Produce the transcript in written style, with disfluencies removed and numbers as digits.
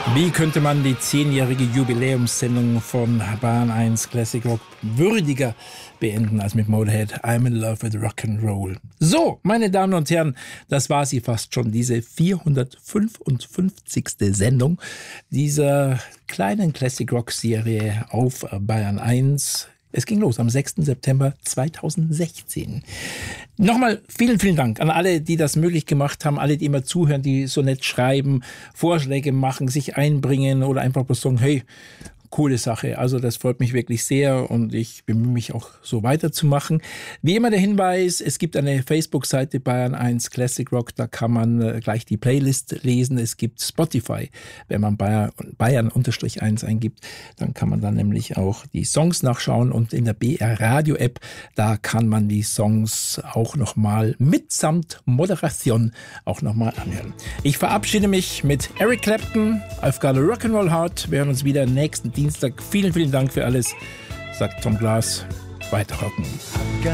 Wie könnte man die 10-jährige Jubiläumssendung von Bayern 1 Classic Rock würdiger beenden als mit Motorhead I'm in Love with Rock'n'Roll. So, meine Damen und Herren, das war sie fast schon, diese 455. Sendung dieser kleinen Classic Rock Serie auf Bayern 1. Es ging los am 6. September 2016. Nochmal vielen Dank an alle, die das möglich gemacht haben, alle, die immer zuhören, die so nett schreiben, Vorschläge machen, sich einbringen oder einfach bloß sagen, hey, coole Sache. Also das freut mich wirklich sehr und ich bemühe mich auch so weiterzumachen. Wie immer der Hinweis, es gibt eine Facebook-Seite Bayern 1 Classic Rock, da kann man gleich die Playlist lesen. Es gibt Spotify, wenn man Bayern-1 eingibt, dann kann man dann nämlich auch die Songs nachschauen und in der BR Radio App, da kann man die Songs auch nochmal mitsamt Moderation auch nochmal anhören. Ich verabschiede mich mit Eric Clapton, I've Got a Rock'n'Roll Heart. Wir hören uns wieder nächsten Dienstag. Vielen Dank für alles, sagt Tom Glas. Weiter rocken.